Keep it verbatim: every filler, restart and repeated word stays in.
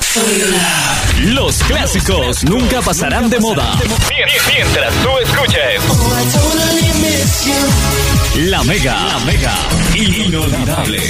Los clásicos nunca pasarán de moda. Mientras tú escuches La Mega, La Mega, inolvidable.